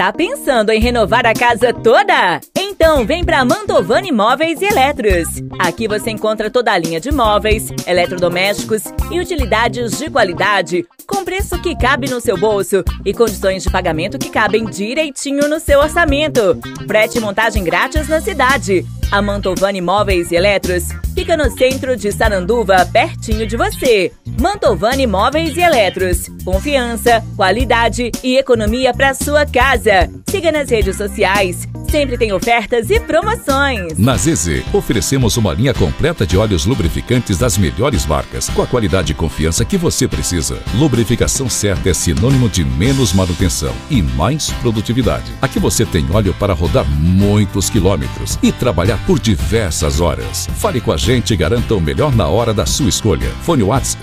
Tá pensando em renovar a casa toda? Então vem para Mantovani Móveis e Eletros. Aqui você encontra toda a linha de móveis, eletrodomésticos e utilidades de qualidade, com preço que cabe no seu bolso e condições de pagamento que cabem direitinho no seu orçamento. Frete e montagem grátis na cidade. A Mantovani Móveis e Eletros fica no centro de Sananduva, pertinho de você. Mantovani Móveis e Eletros. Confiança, qualidade e economia para sua casa. Siga nas redes sociais. Sempre tem ofertas e promoções. Na ZZ, oferecemos uma linha completa de óleos lubrificantes das melhores marcas, com a qualidade e confiança que você precisa. Lubrificação certa é sinônimo de menos manutenção e mais produtividade. Aqui você tem óleo para rodar muitos quilômetros e trabalhar por diversas horas. Fale com a gente e garanta o melhor na hora da sua escolha. Fone WhatsApp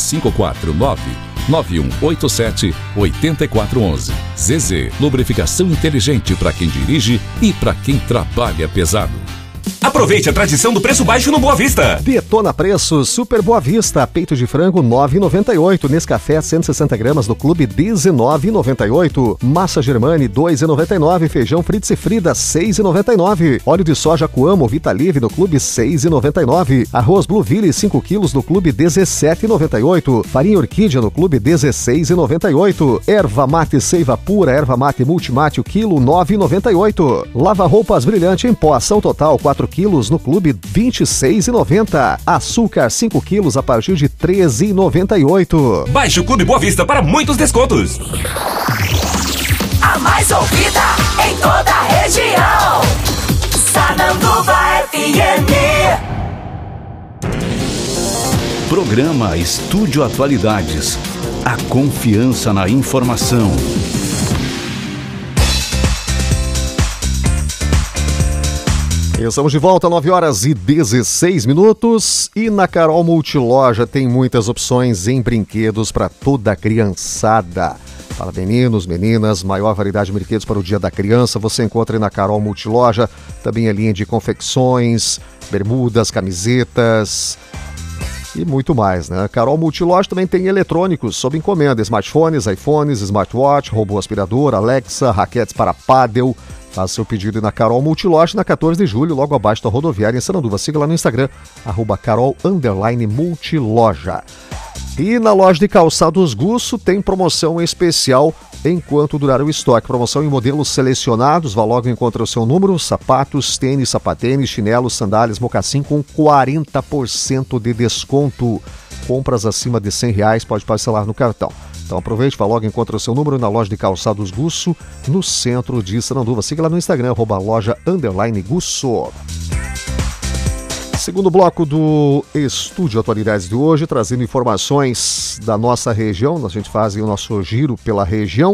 549-9187-8411. ZZ, lubrificação inteligente para quem dirige e para quem trabalha pesado. Aproveite a tradição do preço baixo no Boa Vista. Detona preço Super Boa Vista. Peito de frango 9,98. Nescafé 160 gramas do Clube 19,98. Massa Germani 2,99. Feijão Fritz e Frida 6,99. Óleo de soja Coamo Vitalive do Clube 6,99. Arroz Blueville 5 quilos do Clube 17,98. Farinha Orquídea no Clube 16,98. Erva Mate Seiva Pura Erva Mate Multimate o quilo 9,98. Lava roupas Brilhante em pó ação total 4 quilos no Clube 26,90. Açúcar 5 quilos a partir de 13,98. Baixe o Clube Boa Vista para muitos descontos. A mais ouvida em toda a região. Sananduva FM. Programa Estúdio Atualidades. A confiança na informação. Estamos de volta, 9h16 e na Carol Multiloja tem muitas opções em brinquedos para toda a criançada. Para meninos, meninas, maior variedade de brinquedos para o Dia da Criança você encontra aí na Carol Multiloja, também a linha de confecções, bermudas, camisetas e muito mais, né? Carol Multiloja também tem eletrônicos sob encomenda, smartphones, iPhones, smartwatch, robô aspirador, Alexa, raquetes para pádel. Faça seu pedido na Carol Multiloja na 14 de julho, logo abaixo da rodoviária em Sananduva. Siga lá no Instagram, @Carol_Multiloja. E na loja de calçados Gusso tem promoção especial enquanto durar o estoque. Promoção em modelos selecionados, vá logo encontra o seu número, sapatos, tênis, sapatênis, chinelos, sandálias, mocassim com 40% de desconto. Compras acima de R$100 pode parcelar no cartão. Então aproveite, vá logo encontra o seu número na loja de calçados Gusso, no centro de Sananduva. Siga lá no Instagram, @loja_Gusso. Segundo bloco do Estúdio Atualidades de hoje, trazendo informações da nossa região. A gente faz o nosso giro pela região.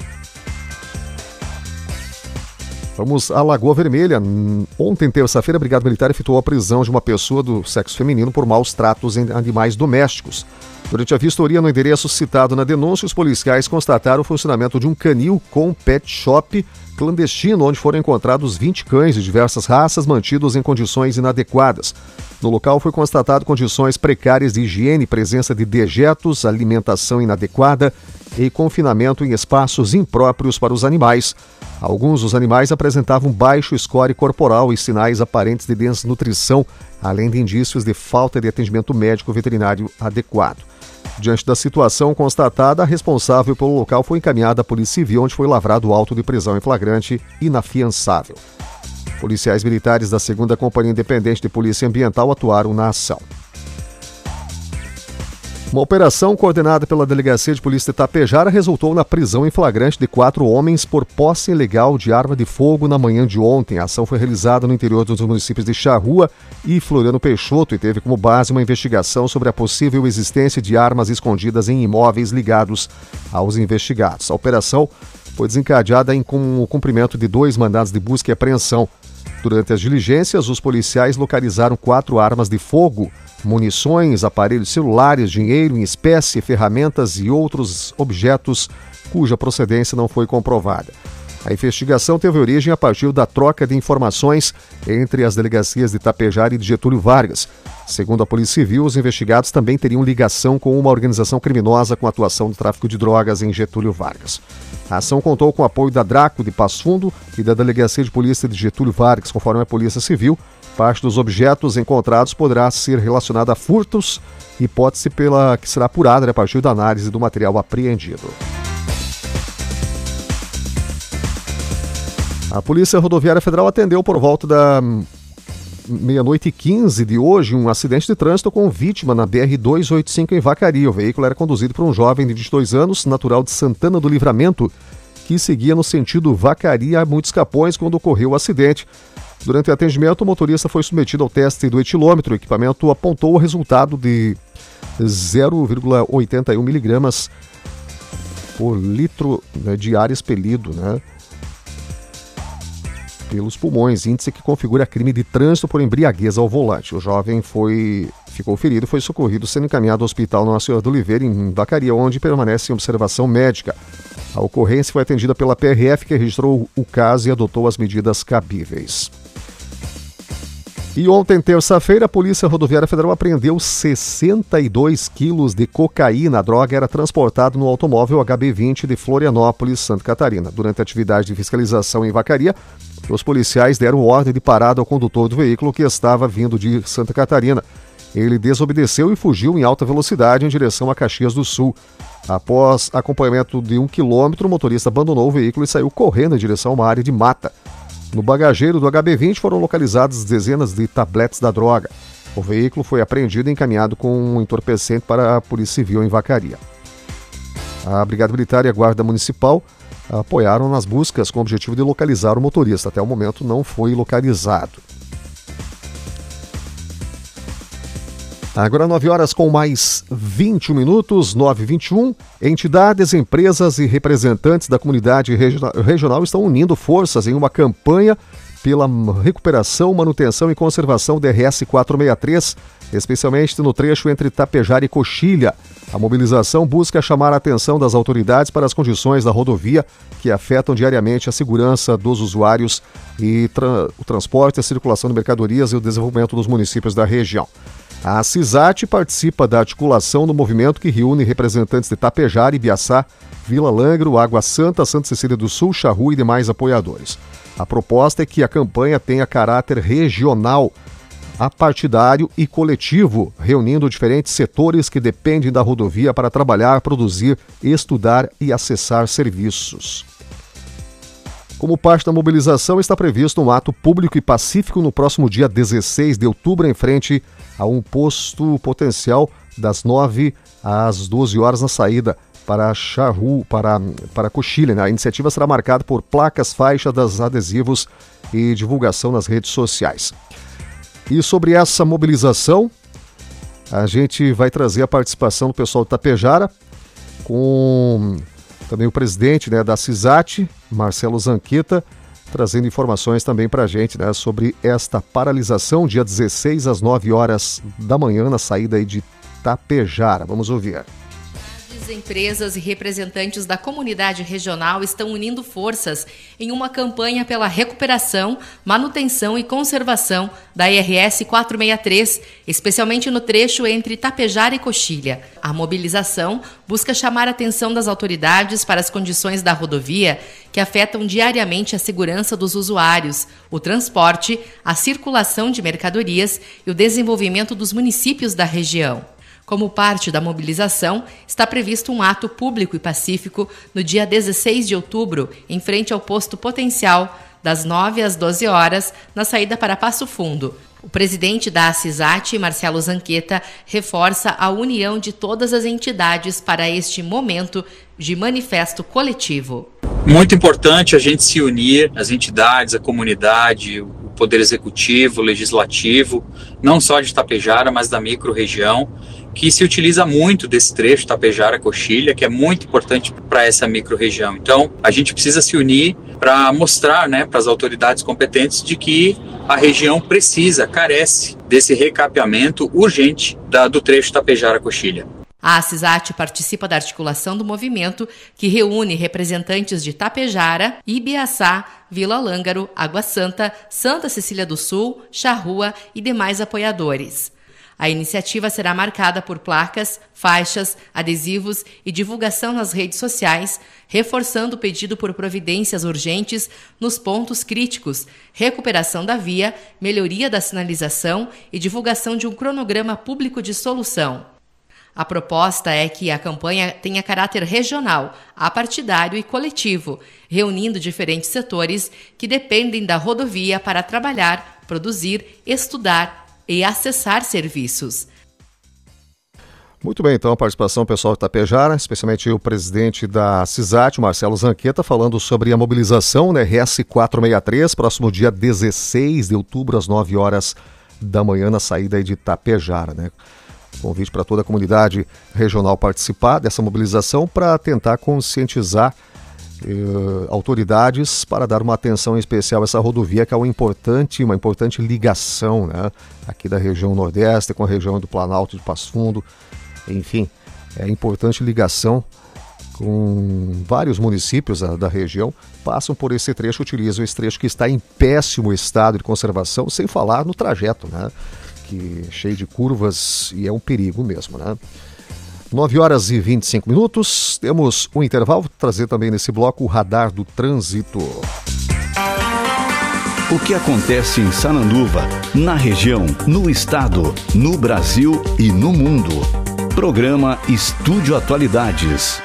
Vamos à Lagoa Vermelha. Ontem, terça-feira, a Brigada Militar efetuou a prisão de uma pessoa do sexo feminino por maus tratos em animais domésticos. Durante a vistoria no endereço citado na denúncia, os policiais constataram o funcionamento de um canil com pet shop clandestino, onde foram encontrados 20 cães de diversas raças mantidos em condições inadequadas. No local foi constatado condições precárias de higiene, presença de dejetos, alimentação inadequada e confinamento em espaços impróprios para os animais. Alguns dos animais apresentavam baixo score corporal e sinais aparentes de desnutrição, além de indícios de falta de atendimento médico veterinário adequado. Diante da situação constatada, a responsável pelo local foi encaminhada à Polícia Civil, onde foi lavrado o auto de prisão em flagrante inafiançável. Policiais militares da 2ª Companhia Independente de Polícia Ambiental atuaram na ação. Uma operação coordenada pela Delegacia de Polícia de Itapejara resultou na prisão em flagrante de 4 homens por posse ilegal de arma de fogo na manhã de ontem. A ação foi realizada no interior dos municípios de Charrua e Floriano Peixoto e teve como base uma investigação sobre a possível existência de armas escondidas em imóveis ligados aos investigados. A operação foi desencadeada com o cumprimento de 2 mandados de busca e apreensão. Durante as diligências, os policiais localizaram 4 armas de fogo, munições, aparelhos celulares, dinheiro em espécie, ferramentas e outros objetos cuja procedência não foi comprovada. A investigação teve origem a partir da troca de informações entre as delegacias de Tapejara e de Getúlio Vargas. Segundo a Polícia Civil, os investigados também teriam ligação com uma organização criminosa com atuação no tráfico de drogas em Getúlio Vargas. A ação contou com o apoio da Draco de Passo Fundo e da Delegacia de Polícia de Getúlio Vargas. Conforme a Polícia Civil, parte dos objetos encontrados poderá ser relacionada a furtos, hipótese pela que será apurada a partir da análise do material apreendido. A Polícia Rodoviária Federal atendeu por volta da 00:15 de hoje um acidente de trânsito com vítima na BR-285 em Vacaria. O veículo era conduzido por um jovem de 22 anos, natural de Santana do Livramento, que seguia no sentido Vacaria a Muitos Capões quando ocorreu o acidente. Durante o atendimento, o motorista foi submetido ao teste do etilômetro. O equipamento apontou o resultado de 0,81 miligramas por litro de ar expelido, pelos pulmões, índice que configura crime de trânsito por embriaguez ao volante. O jovem ficou ferido e foi socorrido, sendo encaminhado ao Hospital Nossa Senhora do Oliveira, em Vacaria, onde permanece em observação médica. A ocorrência foi atendida pela PRF, que registrou o caso e adotou as medidas cabíveis. E ontem, terça-feira, a Polícia Rodoviária Federal apreendeu 62 quilos de cocaína. A droga era transportada no automóvel HB20 de Florianópolis, Santa Catarina. Durante a atividade de fiscalização em Vacaria, os policiais deram ordem de parada ao condutor do veículo que estava vindo de Santa Catarina. Ele desobedeceu e fugiu em alta velocidade em direção a Caxias do Sul. Após acompanhamento de 1 quilômetro, o motorista abandonou o veículo e saiu correndo em direção a uma área de mata. No bagageiro do HB20 foram localizadas dezenas de tabletes da droga. O veículo foi apreendido e encaminhado com um entorpecente para a Polícia Civil em Vacaria. A Brigada Militar e a Guarda Municipal apoiaram nas buscas com o objetivo de localizar o motorista. Até o momento não foi localizado. Agora 9 horas com mais 21 minutos, 9h21. Entidades, empresas e representantes da comunidade regional estão unindo forças em uma campanha pela recuperação, manutenção e conservação da RS 463, especialmente no trecho entre Tapejara e Coxilha. A mobilização busca chamar a atenção das autoridades para as condições da rodovia que afetam diariamente a segurança dos usuários e o transporte, a circulação de mercadorias e o desenvolvimento dos municípios da região. A CISAT participa da articulação do movimento que reúne representantes de Tapejara, Ibiaçá, Vila Langro, Água Santa, Santa Cecília do Sul, Charrua e demais apoiadores. A proposta é que a campanha tenha caráter regional, apartidário e coletivo, reunindo diferentes setores que dependem da rodovia para trabalhar, produzir, estudar e acessar serviços. Como parte da mobilização, está previsto um ato público e pacífico no próximo dia 16 de outubro, em frente a um posto potencial das 9 às 12 horas na saída para Charrua, para Coxilha. A iniciativa será marcada por placas, faixas, adesivos e divulgação nas redes sociais. E sobre essa mobilização, a gente vai trazer a participação do pessoal de Tapejara, com também o presidente da CISAT, Marcelo Zanqueta, trazendo informações também para a gente sobre esta paralisação, dia 16 às 9 horas da manhã, na saída aí de Tapejara. Vamos ouvir. Empresas e representantes da comunidade regional estão unindo forças em uma campanha pela recuperação, manutenção e conservação da RS 463, especialmente no trecho entre Tapejara e Coxilha. A mobilização busca chamar a atenção das autoridades para as condições da rodovia que afetam diariamente a segurança dos usuários, o transporte, a circulação de mercadorias e o desenvolvimento dos municípios da região. Como parte da mobilização, está previsto um ato público e pacífico no dia 16 de outubro, em frente ao posto potencial, das 9 às 12 horas, na saída para Passo Fundo. O presidente da CISAT, Marcelo Zanqueta, reforça a união de todas as entidades para este momento de manifesto coletivo. Muito importante a gente se unir, as entidades, a comunidade, o Poder Executivo, o Legislativo, não só de Tapejara, mas da micro-região, que se utiliza muito desse trecho Tapejara-Coxilha, que é muito importante para essa micro-região. Então, a gente precisa se unir para mostrar para as autoridades competentes de que a região carece desse recapeamento urgente do trecho Tapejara-Coxilha. A CISAT participa da articulação do movimento, que reúne representantes de Tapejara, Ibiaçá, Vila Lângaro, Água Santa, Santa Cecília do Sul, Charrua e demais apoiadores. A iniciativa será marcada por placas, faixas, adesivos e divulgação nas redes sociais, reforçando o pedido por providências urgentes nos pontos críticos, recuperação da via, melhoria da sinalização e divulgação de um cronograma público de solução. A proposta é que a campanha tenha caráter regional, apartidário e coletivo, reunindo diferentes setores que dependem da rodovia para trabalhar, produzir, estudar e acessar serviços. Muito bem, então a participação do pessoal de Tapejara, especialmente o presidente da CISAT, Marcelo Zanqueta, falando sobre a mobilização, né, RS 463, próximo dia 16 de outubro, às 9 horas da manhã, na saída aí de Tapejara, né? Convite para toda a comunidade regional participar dessa mobilização para tentar conscientizar autoridades para dar uma atenção especial a essa rodovia, que é uma importante ligação, né, aqui da região Nordeste com a região do Planalto de Passo Fundo. Enfim, é importante ligação com vários municípios da região, passam por esse trecho, utilizam esse trecho que está em péssimo estado de conservação, sem falar no trajeto, né, que é cheio de curvas e é um perigo mesmo, né? 9 horas e 25 minutos, temos um intervalo, vou trazer também nesse bloco o radar do trânsito. O que acontece em Sananduva, na região, no estado, no Brasil e no mundo. Programa Estúdio Atualidades.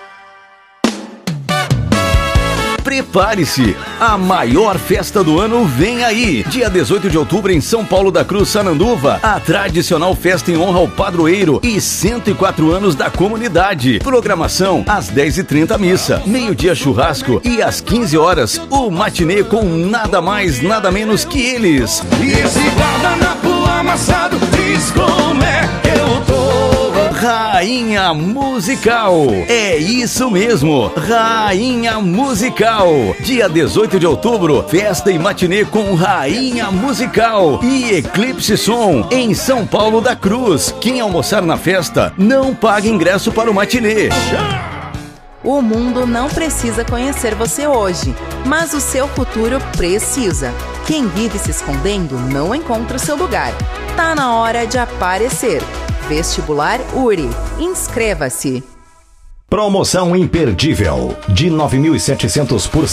Prepare-se! A maior festa do ano vem aí! Dia 18 de outubro em São Paulo da Cruz, Sananduva, a tradicional festa em honra ao padroeiro e 104 anos da comunidade. Programação às 10h30 missa, meio-dia churrasco e às 15 horas o matinê com nada mais, nada menos que eles. E esse guardanapo amassado diz como é que eu tô. Rainha Musical. É isso mesmo, Rainha Musical. Dia 18 de outubro, festa e matinê com Rainha Musical e Eclipse Som em São Paulo da Cruz. Quem almoçar na festa não paga ingresso para o matinê. O mundo não precisa conhecer você hoje, mas o seu futuro precisa. Quem vive se escondendo não encontra o seu lugar. Tá na hora de aparecer. Vestibular URI. Inscreva-se. Promoção imperdível de R$ 9.700 por R$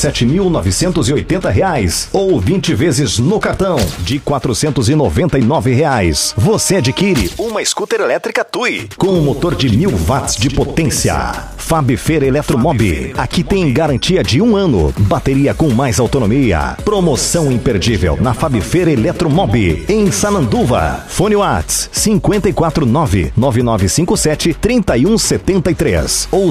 7.980 ou 20 vezes no cartão de R$ 499. Você adquire uma scooter elétrica TUI com um motor de 1.000 watts de potência. Fabfer Eletromob. Aqui tem garantia de 1 ano, bateria com mais autonomia. Promoção imperdível na Fabfer Eletromob em Sananduva. Fone Whats 549-9957-3173 ou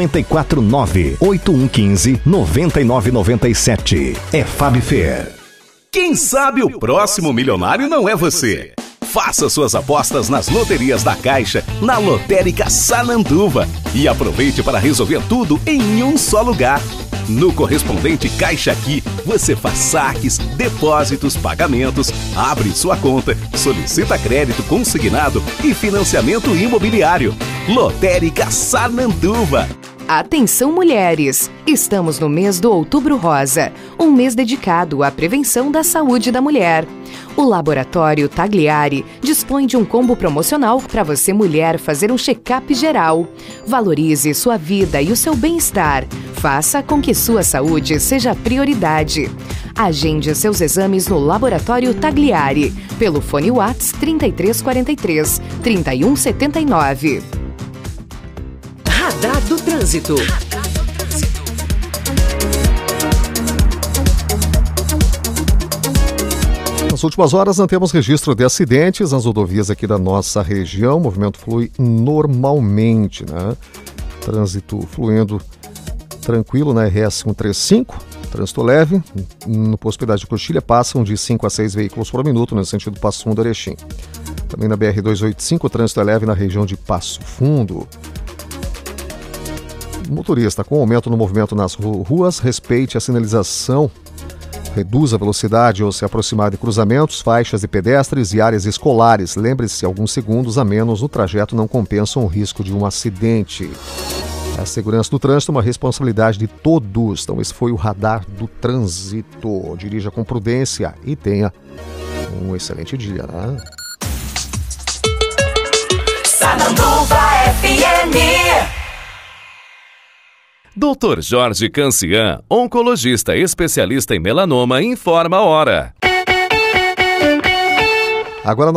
549-8115-9997. É Fabfer. Quem sabe o próximo milionário não é você? Faça suas apostas nas loterias da Caixa, na Lotérica Sananduva, e aproveite para resolver tudo em um só lugar. No correspondente Caixa Aqui, você faz saques, depósitos, pagamentos, abre sua conta, solicita crédito consignado e financiamento imobiliário. Lotérica Sananduva. Atenção, mulheres! Estamos no mês do Outubro Rosa, um mês dedicado à prevenção da saúde da mulher. O Laboratório Tagliari dispõe de um combo promocional para você, mulher, fazer um check-up geral. Valorize sua vida e o seu bem-estar. Faça com que sua saúde seja prioridade. Agende seus exames no Laboratório Tagliari, pelo fone Whats 3343 3179. Radar do Trânsito. Nas últimas horas não temos registro de acidentes nas rodovias aqui da nossa região. O movimento flui normalmente, né? Trânsito fluindo tranquilo na RS 135, trânsito leve. No posto Piedade de Coxilha passam de 5 a 6 veículos por minuto no sentido Passo Fundo Erechim. Também na BR 285 o trânsito é leve na região de Passo Fundo. Motorista, com aumento no movimento nas ruas, respeite a sinalização Reduza a velocidade ao se aproximar de cruzamentos, faixas de pedestres e áreas escolares. Lembre-se, alguns segundos a menos no trajeto não compensam o risco de um acidente. A segurança do trânsito é uma responsabilidade de todos. Então esse foi o Radar do Trânsito. Dirija com prudência e tenha um excelente dia, né? Sananduva FM. Dr. Jorge Cancian, oncologista especialista em melanoma, informa a hora. Agora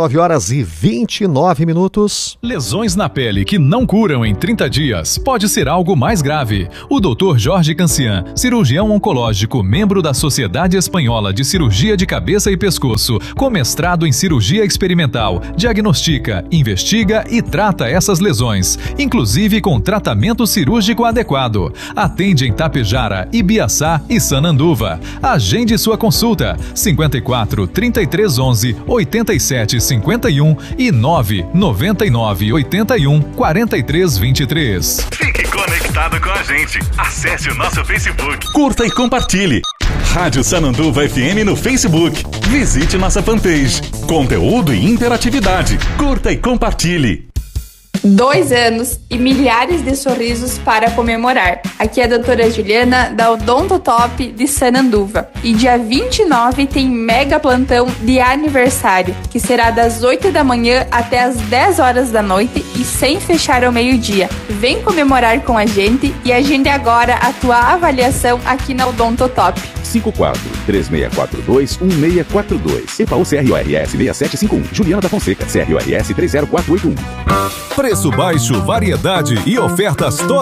9h29. Lesões na pele que não curam em 30 dias pode ser algo mais grave. O Dr. Jorge Cancian, cirurgião oncológico, membro da Sociedade Espanhola de Cirurgia de Cabeça e Pescoço, com mestrado em cirurgia experimental, diagnostica, investiga e trata essas lesões, inclusive com tratamento cirúrgico adequado. Atende em Tapejara, Ibiaçá e Sananduva. Agende sua consulta 54 33 11 87 51 e 999 81 43 23. Fique conectado com a gente. Acesse o nosso Facebook. Curta e compartilhe. Rádio Sananduva FM no Facebook. Visite nossa fanpage. Conteúdo e interatividade. Curta e compartilhe. 2 anos e milhares de sorrisos para comemorar. Aqui é a doutora Juliana da Odontotop de Sananduva. E dia 29 tem mega plantão de aniversário, que será das 8 da manhã até as 10 horas da noite e sem fechar ao meio-dia. Vem comemorar com a gente e agende agora a tua avaliação aqui na Odontotop. 54-3642-1642. EPAU CRORS 6751. Juliana da Fonseca, CRORS 30481. Preço baixo, variedade e ofertas toda